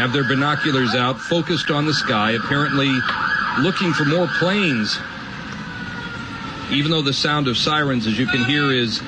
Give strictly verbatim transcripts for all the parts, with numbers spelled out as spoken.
have their binoculars out, focused on the sky, apparently looking for more planes. Even though the sound of sirens, as you can hear, is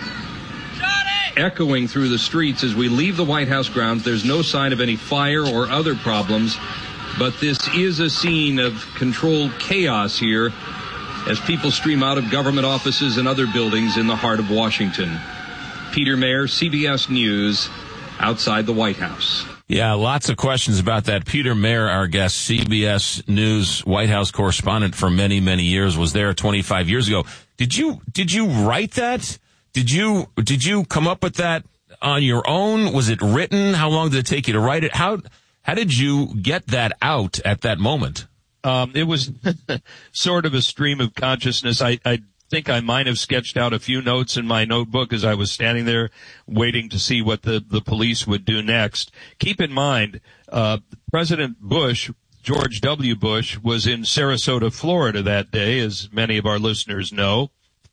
echoing through the streets as we leave the White House grounds, there's no sign of any fire or other problems. But this is a scene of controlled chaos here as people stream out of government offices and other buildings in the heart of Washington. Peter Mayer, C B S News, outside the White House. Yeah, lots of questions about that. Peter Mayer, our guest, C B S News White House correspondent for many, many years, was there twenty-five years ago. Did you did you write that? Did you did you come up with that on your own? Was it written? How long did it take you to write it? How how did you get that out at that moment? Um, it was sort of a stream of consciousness. I, I think I might have sketched out a few notes in my notebook as I was standing there waiting to see what the, the police would do next. Keep in mind, uh, President Bush, George W. Bush, was in Sarasota, Florida that day, as many of our listeners know.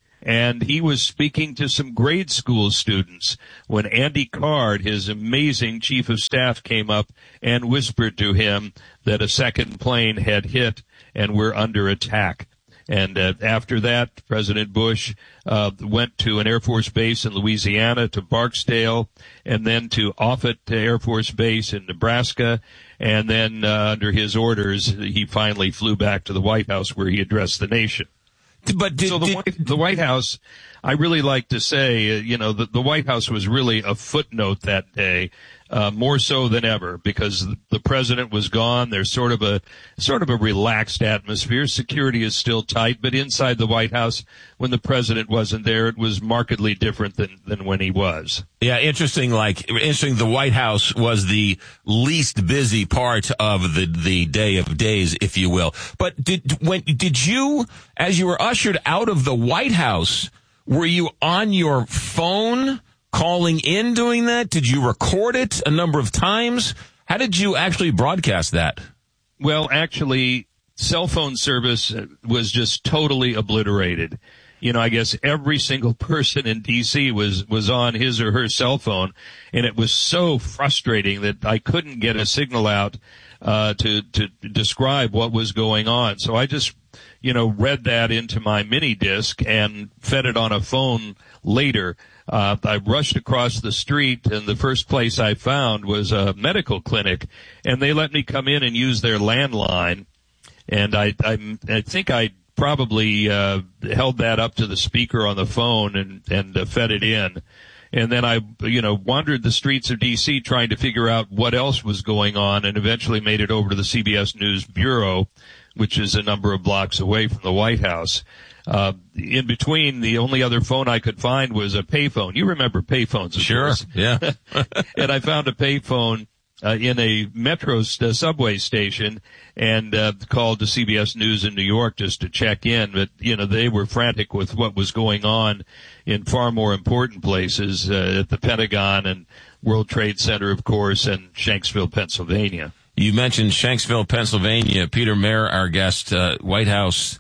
And he was speaking to some grade school students when Andy Card, his amazing chief of staff, came up and whispered to him that a second plane had hit and we're under attack. And uh, after that, President Bush uh, went to an Air Force base in Louisiana, to Barksdale, and then to Offutt Air Force Base in Nebraska. And then uh, under his orders, he finally flew back to the White House where he addressed the nation. But did, so the, did, White, the White House, I really like to say, uh, you know, the, the White House was really a footnote that day, uh, more so than ever, because the, the president was gone. There's sort of a sort of a relaxed atmosphere. Security is still tight, but inside the White House, when the president wasn't there, it was markedly different than than when he was. Yeah, interesting. Like interesting. The White House was the least busy part of the the day of days, if you will. But did when did you, as you were ushered out of the White House, were you on your phone calling in doing that? Did you record it a number of times? How did you actually broadcast that? Well, actually, cell phone service was just totally obliterated. You know, I guess every single person in D C was, was on his or her cell phone, and it was so frustrating that I couldn't get a signal out, uh, to, to describe what was going on. So I just, you know, read that into my mini disc and fed it on a phone later. Uh, I rushed across the street, and the first place I found was a medical clinic, and they let me come in and use their landline. And I, I, I think I probably uh, held that up to the speaker on the phone and, and uh, fed it in. And then I, you know, wandered the streets of D C trying to figure out what else was going on, and eventually made it over to the C B S News Bureau, which is a number of blocks away from the White House. Uh, in between, the only other phone I could find was a payphone. You remember payphones, of Sure, course. yeah. And I found a payphone uh, in a metro uh, subway station, and uh, called to C B S News in New York just to check in. But, you know, they were frantic with what was going on in far more important places, uh, at the Pentagon and World Trade Center, of course, and Shanksville, Pennsylvania. You mentioned Shanksville, Pennsylvania. Peter Mayer, our guest, uh, White House,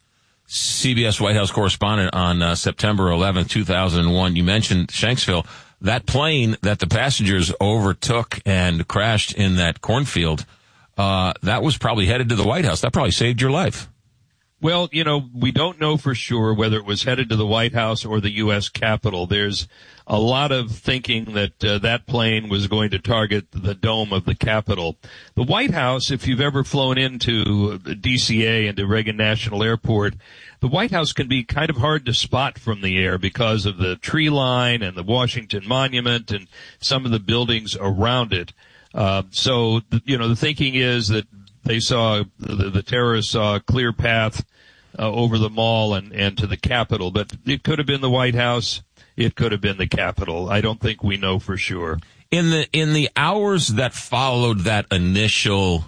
C B S White House correspondent on uh, September eleventh, two thousand one. You mentioned Shanksville. That plane that the passengers overtook and crashed in that cornfield, uh, that was probably headed to the White House. That probably saved your life. Well, you know, we don't know for sure whether it was headed to the White House or the U S Capitol. There's a lot of thinking that uh, that plane was going to target the dome of the Capitol. The White House, if you've ever flown into D C A, into Reagan National Airport, the White House can be kind of hard to spot from the air because of the tree line and the Washington Monument and some of the buildings around it. Uh, so, you know, the thinking is that they saw, the, the terrorists saw a clear path uh, over the mall and, and to the Capitol. But it could have been the White House. It could have been the Capitol. I don't think we know for sure. In the in the hours that followed that initial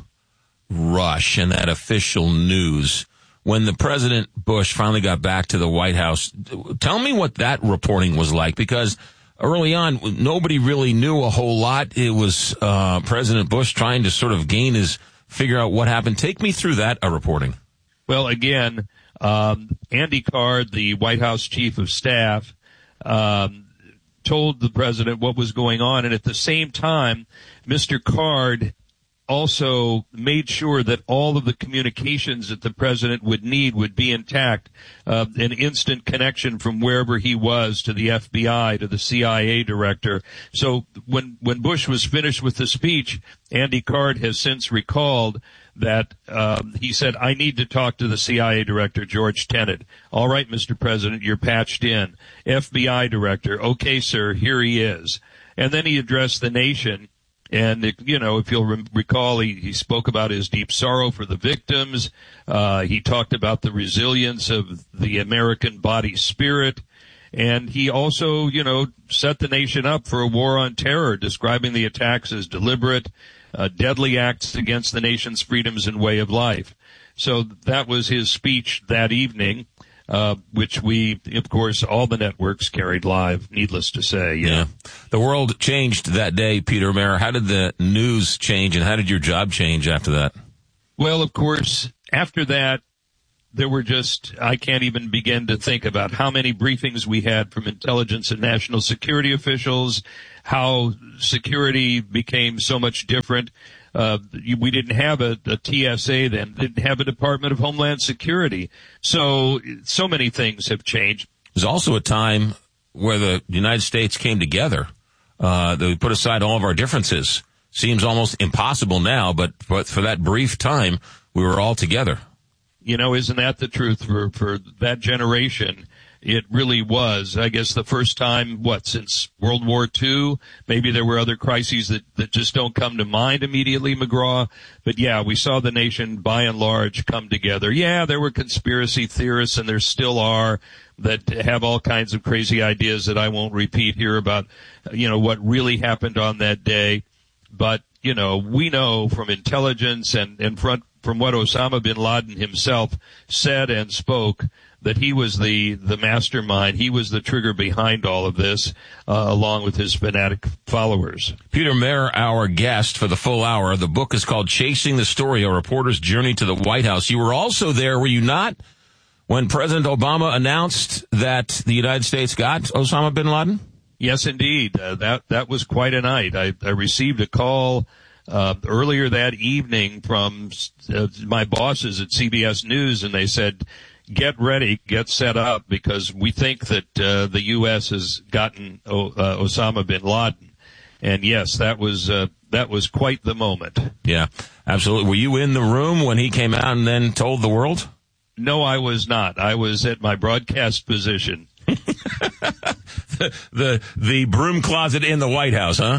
rush and that official news, when the President Bush finally got back to the White House, tell me what that reporting was like, because early on, nobody really knew a whole lot. It was uh, President Bush trying to sort of gain his, figure out what happened. Take me through that uh, reporting. Well, again, um, Andy Card, the White House chief of staff, um, told the president what was going on. And at the same time, Mister Card also made sure that all of the communications that the president would need would be intact, uh, an instant connection from wherever he was to the F B I, to the C I A director. So when, when Bush was finished with the speech, Andy Card has since recalled that um, he said, I need to talk to the C I A director, George Tenet. All right, Mister President, you're patched in. F B I director, okay, sir, here he is. And then he addressed the nation. And, it, you know, if you'll re- recall, he, he spoke about his deep sorrow for the victims. Uh, he talked about the resilience of the American body spirit. And he also, you know, set the nation up for a war on terror, describing the attacks as deliberate, uh, deadly acts against the nation's freedoms and way of life. So that was his speech that evening. Uh, which we, of course, all the networks carried live, needless to say. Yeah. yeah. The world changed that day, Peter Mayer. How did the news change, and how did your job change after that? Well, of course, after that, there were just, I can't even begin to think about how many briefings we had from intelligence and national security officials, how security became so much different. Uh, we didn't have a, a T S A then, didn't have a Department of Homeland Security. So, so many things have changed. There's also a time where the United States came together, uh, that we put aside all of our differences. Seems almost impossible now, but, but for that brief time, we were all together. You know, isn't that the truth for, for that generation? It really was, I guess, the first time, what, since World War Two? Maybe there were other crises that, that just don't come to mind immediately, McGraw. But yeah, we saw the nation by and large come together. Yeah, there were conspiracy theorists, and there still are, that have all kinds of crazy ideas that I won't repeat here about, you know, what really happened on that day. But, you know, we know from intelligence and, and front, from what Osama bin Laden himself said and spoke, that he was the, the mastermind. He was the trigger behind all of this, uh, along with his fanatic followers. Peter Mayer, our guest for the full hour. The book is called Chasing the Story, A Reporter's Journey to the White House. You were also there, were you not, when President Obama announced that the United States got Osama bin Laden? Yes, indeed. Uh, that, that was quite a night. I, I received a call Uh, earlier that evening from uh, my bosses at C B S News, and they said, get ready, get set up, because we think that uh, the U S has gotten o- uh, Osama bin Laden. And yes, that was uh, that was quite the moment. Yeah, absolutely. Were you in the room when he came out and then told the world? No, I was not. I was at my broadcast position. the, the the broom closet in the White House, huh?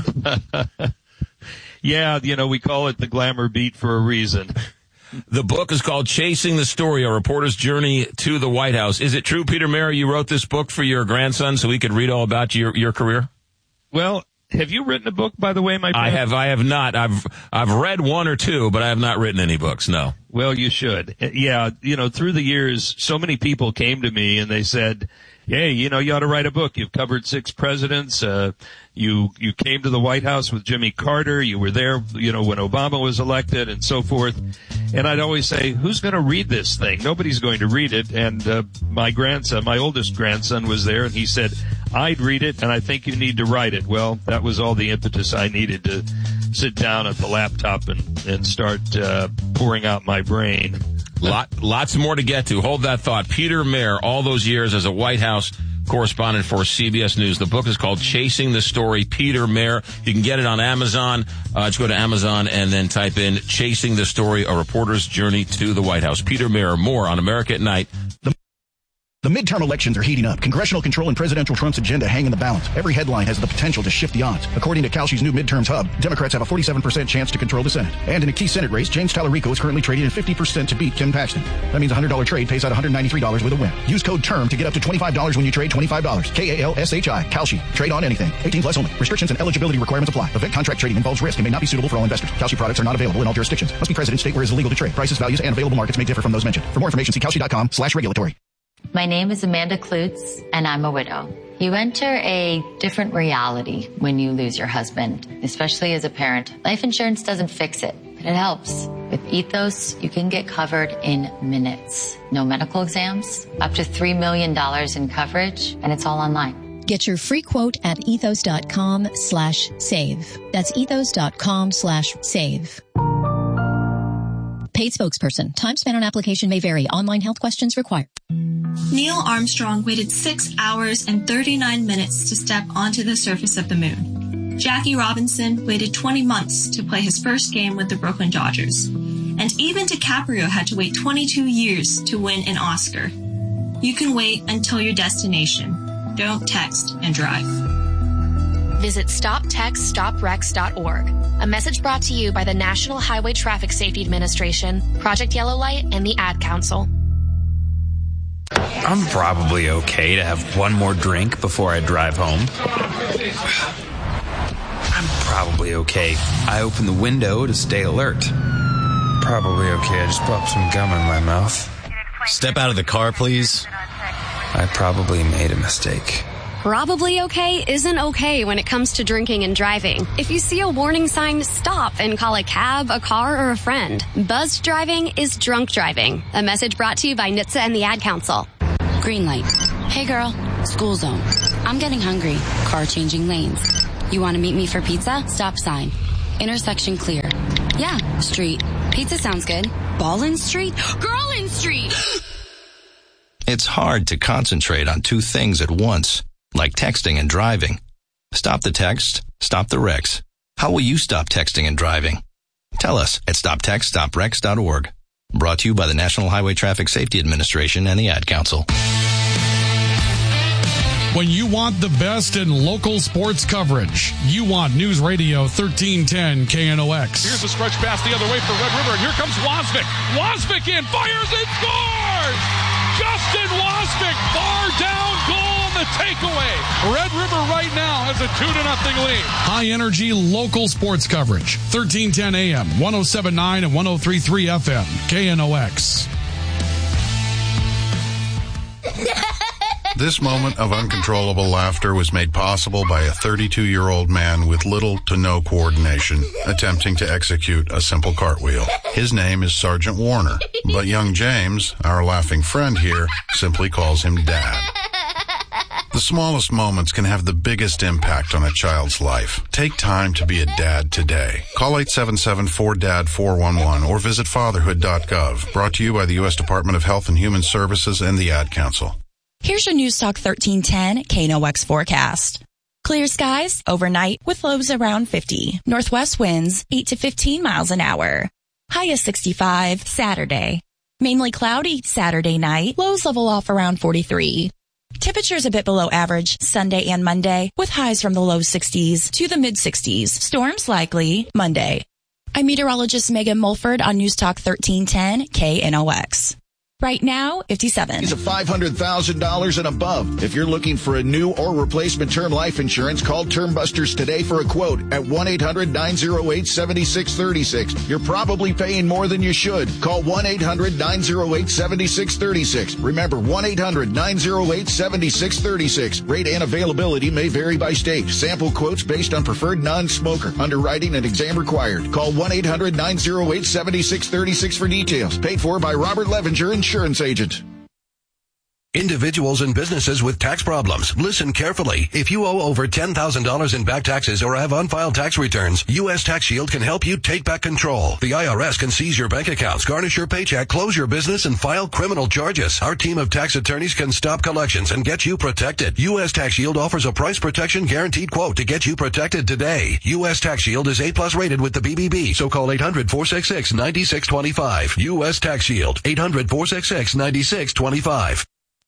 Yeah, you know, we call it the glamour beat for a reason. The book is called Chasing the Story, A Reporter's Journey to the White House. Is it true, Peter Mayer, you wrote this book for your grandson so he could read all about your, your career? Well, have you written a book, by the way, my friend? I have, I have not. I've, I've read one or two, but I have not written any books, no. Well, you should. Yeah, you know, through the years, so many people came to me and they said, hey, you know, you ought to write a book. You've covered six presidents. Uh, you, you came to the White House with Jimmy Carter. You were there, you know, when Obama was elected and so forth. And I'd always say, who's going to read this thing? Nobody's going to read it. And, uh, my grandson, my oldest grandson was there, and he said, I'd read it, and I think you need to write it. Well, that was all the impetus I needed to sit down at the laptop and, and start, uh, pouring out my brain. Lot, lots more to get to. Hold that thought. Peter Mayer, all those years as a White House correspondent for C B S News. The book is called Chasing the Story, Peter Mayer. You can get it on Amazon. Uh, just go to Amazon and then type in Chasing the Story, A Reporter's Journey to the White House. Peter Mayer, more on America at Night. The midterm elections are heating up. Congressional control and Presidential Trump's agenda hang in the balance. Every headline has the potential to shift the odds. According to Kalshi's new midterms hub, Democrats have a forty-seven percent chance to control the Senate. And in a key Senate race, James Tallarico is currently trading at fifty percent to beat Ken Paxton. That means a one hundred dollars trade pays out one hundred ninety-three dollars with a win. Use code TERM to get up to twenty-five dollars when you trade twenty-five dollars. K A L S H I. Kalshi. Trade on anything. eighteen plus only. Restrictions and eligibility requirements apply. Event contract trading involves risk and may not be suitable for all investors. Kalshi products are not available in all jurisdictions. Must be present in state where it is illegal to trade. Prices, values, and available markets may differ from those mentioned. For more information, see Kalshi.com slash regulatory. My name is Amanda Klutz, and I'm a widow. You enter a different reality when you lose your husband, especially as a parent. Life insurance doesn't fix it, but it helps. With Ethos, you can get covered in minutes. No medical exams, up to three million dollars in coverage, and it's all online. Get your free quote at ethos.com slash save. That's ethos.com slash save. Paid spokesperson. Time spent on application may vary. Online health questions required. Neil Armstrong waited six hours and thirty-nine minutes to step onto the surface of the moon. Jackie Robinson waited twenty months to play his first game with the Brooklyn Dodgers. And even DiCaprio had to wait twenty-two years to win an Oscar. You can wait until your destination. Don't text and drive. Visit stop text stop wrecks dot org. A message brought to you by the National Highway Traffic Safety Administration, Project Yellow Light, and the Ad Council. I'm probably okay to have one more drink before I drive home. I'm probably okay. I open the window to stay alert. Probably okay. I just popped some gum in my mouth. Step out of the car, please. I probably made a mistake. Probably okay isn't okay when it comes to drinking and driving. If you see a warning sign, stop and call a cab, a car, or a friend. Buzzed driving is drunk driving. A message brought to you by N H T S A and the Ad Council. Green light. Hey girl, school zone. I'm getting hungry. Car changing lanes. You want to meet me for pizza? Stop sign. Intersection clear. Yeah, street. Pizza sounds good. Ballin Street? Girlin Street! It's hard to concentrate on two things at once, like texting and driving. Stop the text, stop the wrecks. How will you stop texting and driving? Tell us at stop text stop wrecks dot org. Brought to you by the National Highway Traffic Safety Administration and the Ad Council. When you want the best in local sports coverage, you want News Radio thirteen ten K N O X. Here's a stretch pass the other way for Red River, and here comes Wasvik. Wasvik in, fires and scores! Justin Wasvik, far down goal on the takeaway. Red River right now has a two to nothing lead. High energy local sports coverage. thirteen ten A M, one oh seven point nine and one oh three point three F M. K N O X. This moment of uncontrollable laughter was made possible by a thirty-two-year-old man with little to no coordination attempting to execute a simple cartwheel. His name is Sergeant Warner, but young James, our laughing friend here, simply calls him Dad. The smallest moments can have the biggest impact on a child's life. Take time to be a dad today. Call eight seven seven four D A D four one one or visit fatherhood dot gov. Brought to you by the U S Department of Health and Human Services and the Ad Council. Here's your News Talk thirteen ten K N O X forecast. Clear skies overnight with lows around fifty. Northwest winds eight to fifteen miles an hour. High is sixty-five Saturday. Mainly cloudy Saturday night. Lows level off around forty-three. Temperatures a bit below average Sunday and Monday with highs from the low sixties to the mid sixties. Storms likely Monday. I'm meteorologist Megan Mulford on News Talk thirteen ten K N O X. Right now, fifty-seven. It's a five hundred thousand dollars and above. If you're looking for a new or replacement term life insurance, call Term Busters today for a quote at one eight hundred nine oh eight seven six three six. You're probably paying more than you should. Call one eight hundred nine oh eight seven six three six. Remember, one eight hundred nine oh eight seven six three six. Rate and availability may vary by state. Sample quotes based on preferred non-smoker. Underwriting and exam required. Call one eight hundred nine oh eight seven six three six for details. Paid for by Robert Levinger Insurance. Insurance agent. Individuals and businesses with tax problems, listen carefully. If you owe over ten thousand dollars in back taxes or have unfiled tax returns, U S Tax Shield can help you take back control. The I R S can seize your bank accounts, garnish your paycheck, close your business, and file criminal charges. Our team of tax attorneys can stop collections and get you protected. U S Tax Shield offers a price protection guaranteed quote to get you protected today. U S Tax Shield is A plus rated with the B B B, so call eight hundred four six six nine six two five. U S Tax Shield, eight hundred four six six nine six two five.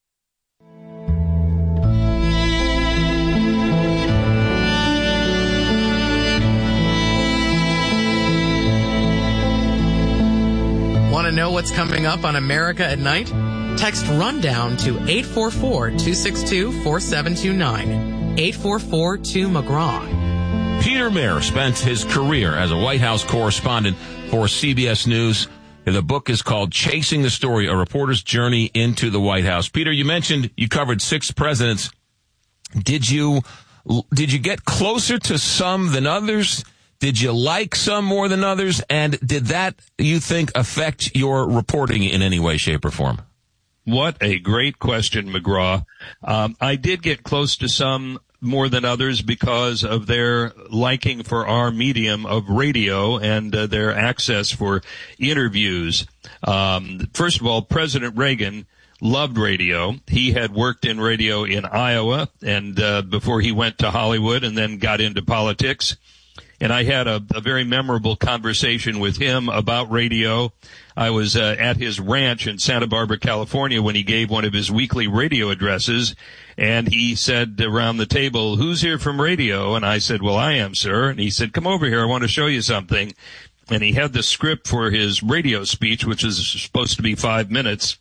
Want to know what's coming up on America at Night? Text RUNDOWN to eight four four, two six two, four seven two nine. eight four four two McGraw. Peter Mayer spent his career as a White House correspondent for C B S News. The book is called Chasing the Story, A Reporter's Journey into the White House. Peter, you mentioned you covered six presidents. Did you, did you get closer to some than others? Did you like some more than others? And did that, you think, affect your reporting in any way, shape, or form? What a great question, McGraw. Um, I did get close to some. more than others because of their liking for our medium of radio and uh, their access for interviews. Um, first of all, President Reagan loved radio. He had worked in radio in Iowa and uh, before he went to Hollywood and then got into politics. And I had a, a very memorable conversation with him about radio. I was uh, at his ranch in Santa Barbara, California, when he gave one of his weekly radio addresses. And he said around the table, "Who's here from radio?" And I said, "Well, I am, sir." And he said, "Come over here. I want to show you something." And he had the script for his radio speech, which is supposed to be five minutes.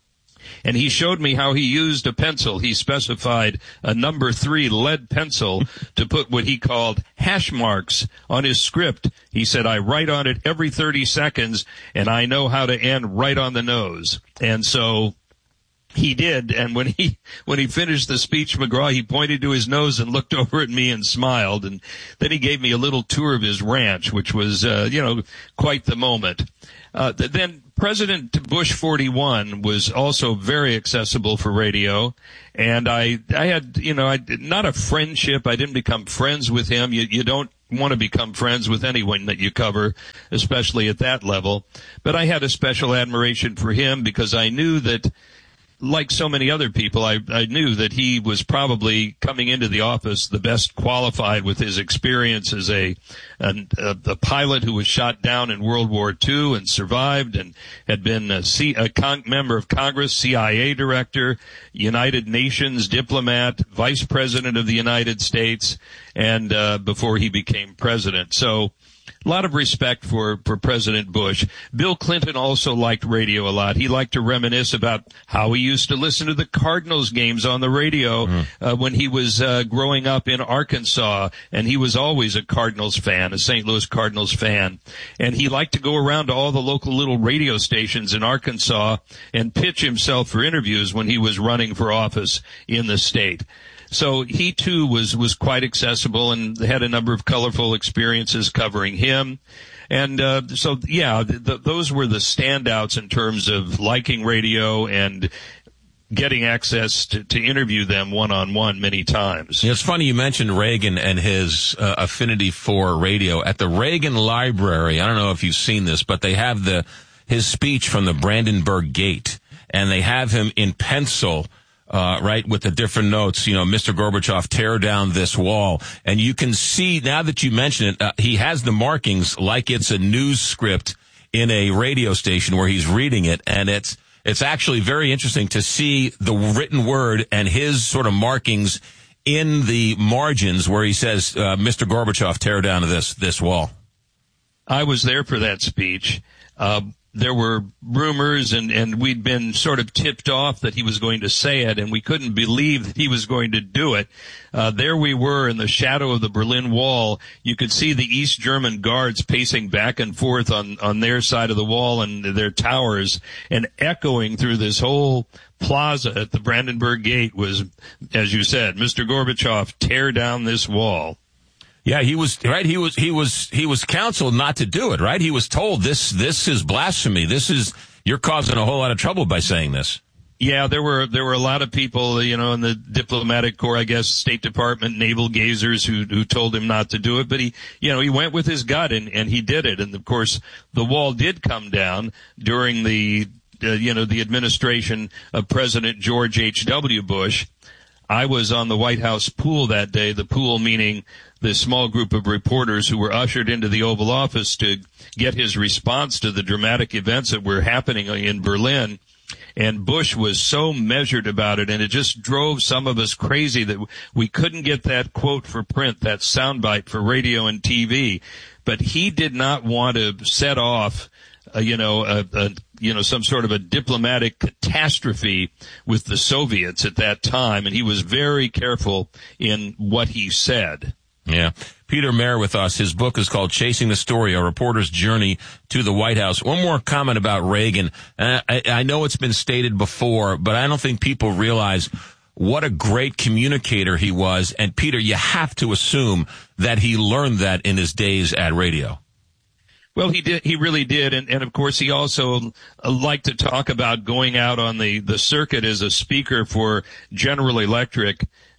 And he showed me how he used a pencil. He specified a number three lead pencil to put what he called hash marks on his script. He said, "I write on it every thirty seconds, and I know how to end right on the nose." And so he did. And when he when he finished the speech, McGraw, he pointed to his nose and looked over at me and smiled. And then he gave me a little tour of his ranch, which was, uh, you know, quite the moment. Uh, then President Bush forty-one was also very accessible for radio. And I, I had, you know, I, not a friendship. I didn't become friends with him. You, you don't want to become friends with anyone that you cover, especially at that level. But I had a special admiration for him because I knew that, like so many other people, I, I knew that he was probably coming into the office the best qualified with his experience as a, a, a pilot who was shot down in World War Two and survived and had been a, C, a con, member of Congress, C I A director, United Nations diplomat, vice president of the United States, and uh, before he became president. So a lot of respect for, for President Bush. Bill Clinton also liked radio a lot. He liked to reminisce about how he used to listen to the Cardinals games on the radio mm. uh, when he was uh, growing up in Arkansas, and he was always a Cardinals fan, a Saint Louis Cardinals fan. And he liked to go around to all the local little radio stations in Arkansas and pitch himself for interviews when he was running for office in the state. So he, too, was, was quite accessible and had a number of colorful experiences covering him. And uh, so, yeah, th- th- those were the standouts in terms of liking radio and getting access to, to interview them one-on-one many times. It's funny you mentioned Reagan and his uh, affinity for radio. At the Reagan Library, I don't know if you've seen this, but they have the his speech from the Brandenburg Gate, and they have him in pencil, Uh, right, with the different notes, you know, Mister Gorbachev, tear down this wall. And you can see, now that you mention it, uh, he has the markings like it's a news script in a radio station where he's reading it. And it's, it's actually very interesting to see the written word and his sort of markings in the margins where he says, uh, Mister Gorbachev, tear down this, this wall. I was there for that speech. Uh, There were rumors, and, and we'd been sort of tipped off that he was going to say it, and we couldn't believe that he was going to do it. Uh, there we were in the shadow of the Berlin Wall. You could see the East German guards pacing back and forth on, on their side of the wall and their towers, and echoing through this whole plaza at the Brandenburg Gate was, as you said, Mister Gorbachev, tear down this wall. Yeah, he was, right, he was, he was, he was counseled not to do it, right? He was told this, this is blasphemy. This is, you're causing a whole lot of trouble by saying this. Yeah, there were, there were a lot of people, you know, in the diplomatic corps, I guess, State Department, naval gazers who, who told him not to do it. But he, you know, he went with his gut and, and he did it. And of course, the wall did come down during the, uh, you know, the administration of President George H W. Bush. I was on the White House pool that day, the pool meaning the small group of reporters who were ushered into the Oval Office to get his response to the dramatic events that were happening in Berlin. And Bush was so measured about it, and it just drove some of us crazy that we couldn't get that quote for print, that soundbite for radio and T V. But he did not want to set off Uh, you know, a, a, you know, some sort of a diplomatic catastrophe with the Soviets at that time, and he was very careful in what he said. Yeah. Peter Mayer with us. His book is called Chasing the Story, A Reporter's Journey to the White House. One more comment about Reagan. Uh, I, I know it's been stated before, but I don't think people realize what a great communicator he was. And Peter, you have to assume that he learned that in his days at radio. Well, he did. He really did, and, and of course, he also liked to talk about going out on the, the circuit as a speaker for General Electric.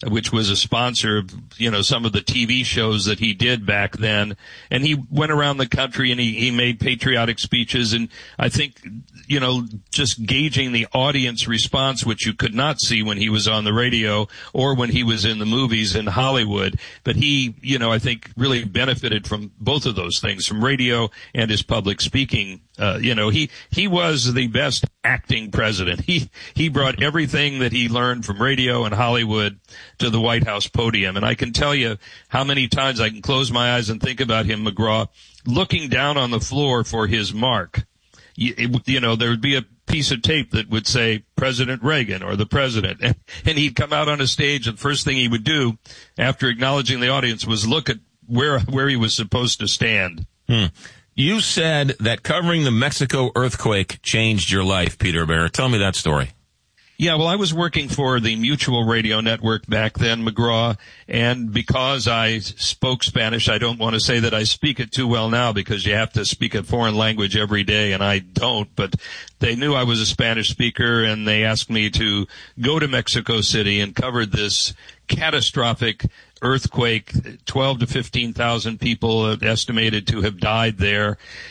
which was a sponsor of, you know, some of the T V shows that he did back then. And he went around the country and he, he made patriotic speeches. And I think, you know, just gauging the audience response, which you could not see when he was on the radio or when he was in the movies in Hollywood. But he, you know, I think really benefited from both of those things, from radio and his public speaking. Uh, you know, he, he was the best acting president. He, he brought everything that he learned from radio and Hollywood to the White House podium. And I can tell you how many times I can close my eyes and think about him, McGraw, looking down on the floor for his mark. You, it, you know, there would be a piece of tape that would say President Reagan or the president. And, and he'd come out on a stage, and the first thing he would do after acknowledging the audience was look at where, where he was supposed to stand. Hmm. You said that covering the Mexico earthquake changed your life, Peter Bear. Tell me that story. Yeah, well, I was working for the Mutual Radio Network back then, McGraw, and because I spoke Spanish, I don't want to say that I speak it too well now because you have to speak a foreign language every day, and I don't, but they knew I was a Spanish speaker, and they asked me to go to Mexico City and cover this catastrophic earthquake. Twelve to fifteen thousand people estimated to have died there.